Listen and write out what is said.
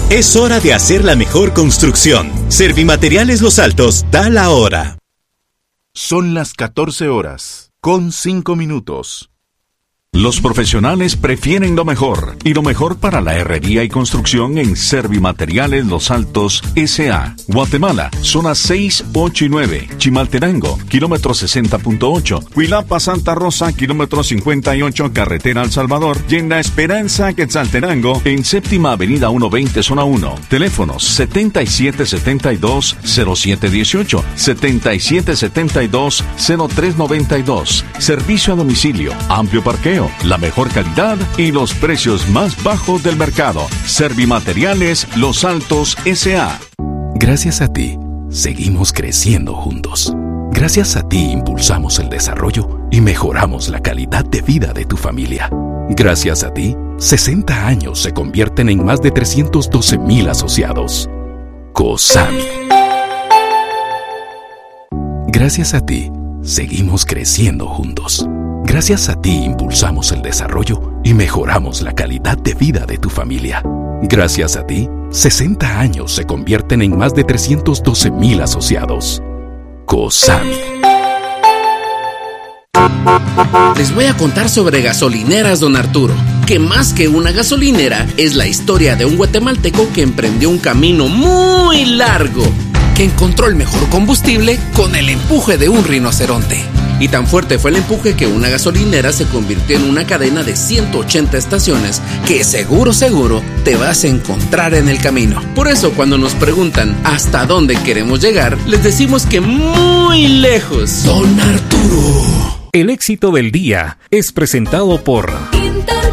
Es hora de hacer la mejor construcción. Servimateriales Los Altos da la hora. Son las 14 horas, con 5 minutos. Los profesionales prefieren lo mejor, y lo mejor para la herrería y construcción en Servimateriales Los Altos S.A. Guatemala, zonas 6, 8 y 9. Chimaltenango, kilómetro 60.8. Cuilapa, Santa Rosa, kilómetro 58, carretera El Salvador. Y en La Esperanza, Quetzaltenango, en Séptima Avenida 120, zona 1. Teléfonos 7772-0718, 7772-0392. Servicio a domicilio, amplio parqueo, la mejor calidad y los precios más bajos del mercado. Servimateriales Los Altos S.A. Gracias a ti, seguimos creciendo juntos. Gracias a ti impulsamos el desarrollo y mejoramos la calidad de vida de tu familia. Gracias a ti, 60 años se convierten en más de 312,000 asociados. COSAMI. Gracias a ti, seguimos creciendo juntos. Gracias a ti impulsamos el desarrollo y mejoramos la calidad de vida de tu familia. Gracias a ti, 60 años se convierten en más de 312,000 asociados. COSAMI. Les voy a contar sobre Gasolineras Don Arturo, que más que una gasolinera es la historia de un guatemalteco que emprendió un camino muy largo, que encontró el mejor combustible con el empuje de un rinoceronte. Y tan fuerte fue el empuje que una gasolinera se convirtió en una cadena de 180 estaciones que seguro te vas a encontrar en el camino. Por eso cuando nos preguntan hasta dónde queremos llegar, les decimos que muy lejos. Don Arturo. El éxito del día es presentado por